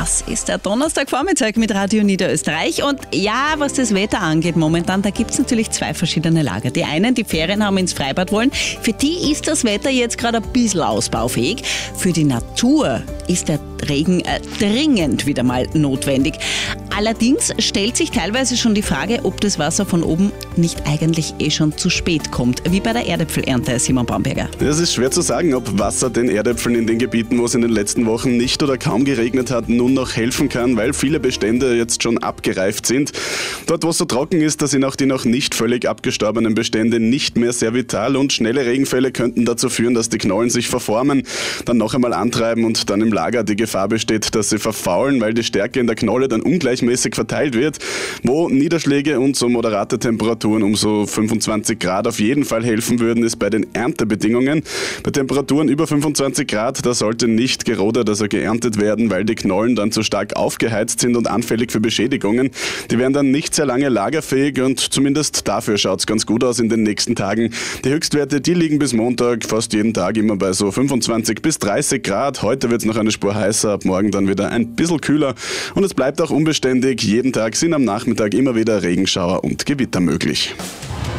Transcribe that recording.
Das ist der Donnerstagvormittag mit Radio Niederösterreich. Und ja, was das Wetter angeht momentan, da gibt es natürlich zwei verschiedene Lager. Die einen, die Ferien haben, ins Freibad wollen, für die ist das Wetter jetzt gerade ein bisschen ausbaufähig. Für die Natur ist der Regen dringend wieder mal notwendig. Allerdings stellt sich teilweise schon die Frage, ob das Wasser von oben nicht eigentlich schon zu spät kommt. Wie bei der Erdäpfelernte, Simon Bamberger. Es ist schwer zu sagen, ob Wasser den Erdäpfeln in den Gebieten, wo es in den letzten Wochen nicht oder kaum geregnet hat, nun noch helfen kann, weil viele Bestände jetzt schon abgereift sind. Dort, wo es so trocken ist, da sind auch die noch nicht völlig abgestorbenen Bestände nicht mehr sehr vital und schnelle Regenfälle könnten dazu führen, dass die Knollen sich verformen, dann noch einmal antreiben und dann im Lager die Gefahr besteht, dass sie verfaulen, weil die Stärke in der Knolle dann ungleichmäßig verteilt wird. Wo Niederschläge und so moderate Temperaturen um so 25 Grad auf jeden Fall helfen würden, ist bei den Erntebedingungen. Bei Temperaturen über 25 Grad, da sollte nicht gerodert, also geerntet werden, weil die Knollen dann zu stark aufgeheizt sind und anfällig für Beschädigungen. Die wären dann nicht sehr lange lagerfähig und zumindest dafür schaut es ganz gut aus in den nächsten Tagen. Die Höchstwerte, die liegen bis Montag fast jeden Tag immer bei so 25 bis 30 Grad. Heute wird es noch eine Spur heißer, ab morgen dann wieder ein bisschen kühler und es bleibt auch unbeständig. Jeden Tag sind am Nachmittag immer wieder Regenschauer und Gewitter möglich.